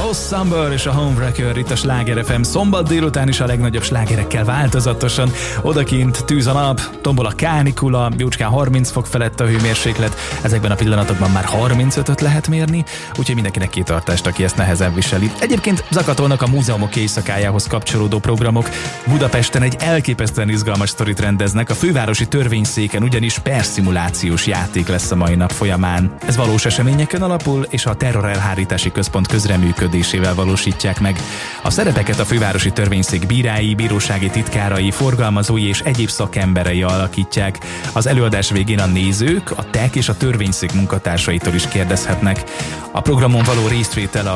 Lost Summer és a Homewrecker itt a Sláger FM. Szombat délután is a legnagyobb slágerekkel változatosan. Odakint tűz a nap, tombol a kánikula, jócskán 30 fok felett a hőmérséklet. Ezekben a pillanatokban már 35-öt lehet mérni, úgyhogy mindenkinek kitartást, aki ezt nehezen viseli. Egyébként zakatolnak a múzeumok éjszakájához kapcsolódó programok. Budapesten egy elképesztően izgalmas sztorit rendeznek. A fővárosi törvényszéken ugyanis perszimulációs játék lesz a mai nap folyamán. Ez valós eseményeken alapul, és a Terrorelhárítási Központ közreműködésével valósítják meg. A szerepeket a fővárosi törvényszék bírái, bírósági titkárai, forgalmazói és egyéb szakemberei alakítják. Az előadás végén a nézők, a TEK és a törvényszék munkatársaitól is kérdezhetnek. A programon való résztvétel a